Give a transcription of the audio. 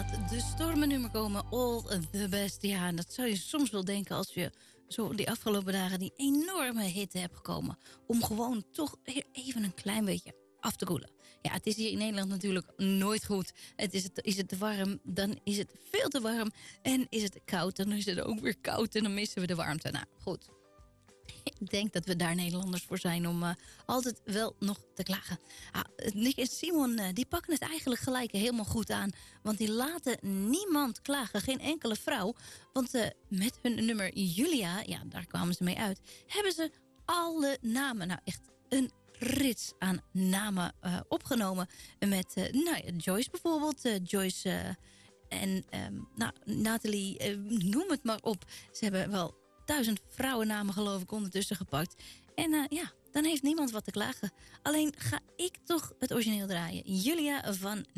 gaat de stormennummer komen. All the best. Ja, en dat zou je soms wel denken als je zo die afgelopen dagen die enorme hitte hebt gekomen. Om gewoon toch even een klein beetje af te koelen. Ja, het is hier in Nederland natuurlijk nooit goed. Is het te warm, dan is het veel te warm. En is het koud, dan is het ook weer koud. En dan missen we de warmte. Nou, goed. Ik denk dat we daar Nederlanders voor zijn om altijd wel nog te klagen. Nick en Simon die pakken het eigenlijk gelijk helemaal goed aan. Want die laten niemand klagen, geen enkele vrouw. Want met hun nummer Julia, ja, daar kwamen ze mee uit, hebben ze alle namen, nou echt een rits aan namen opgenomen. Met Joyce bijvoorbeeld, Joyce en Nathalie, noem het maar op. Ze hebben wel 1000 vrouwennamen geloof ik ondertussen gepakt. En dan heeft niemand wat te klagen. Alleen ga ik toch het origineel draaien. Julia van